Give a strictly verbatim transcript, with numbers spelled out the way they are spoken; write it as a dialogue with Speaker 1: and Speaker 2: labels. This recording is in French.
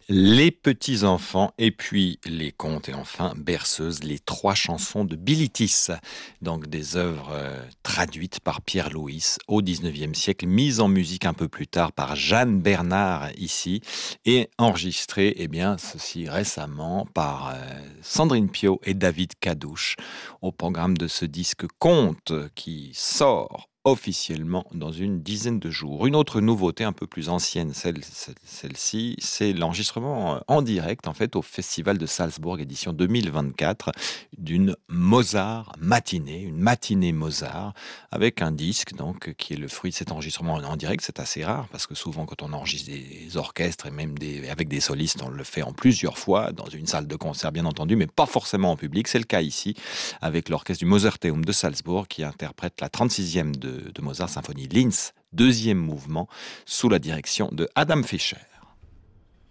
Speaker 1: Les petits-enfants et puis les contes et enfin Berceuse, les trois chansons de Bilitis. Donc des œuvres euh, traduites par Pierre Louis au dix-neuvième siècle, mises en musique un peu plus tard par Jeanne Bernard ici et enregistrées, eh bien, ceci récemment par euh, Sandrine Piau et David Cadouche au programme de ce disque Conte qui sort officiellement dans une dizaine de jours. Une autre nouveauté un peu plus ancienne, celle, celle- celle-ci, c'est l'enregistrement euh, en direct en fait au Festival de Salzbourg édition deux mille vingt-quatre d'une Mozart matinée, une matinée Mozart avec un disque donc qui est le fruit de cet enregistrement en en direct. C'est assez rare parce que souvent quand on enregistre des orchestres et même des, avec des solistes, on le fait en plusieurs fois dans une salle de concert bien entendu, mais pas forcément en public. C'est le cas ici avec l'orchestre du Mozarteum de Salzbourg qui interprète la trente-sixième de, de Mozart, symphonie Linz, deuxième mouvement, sous la direction de Adam Fischer.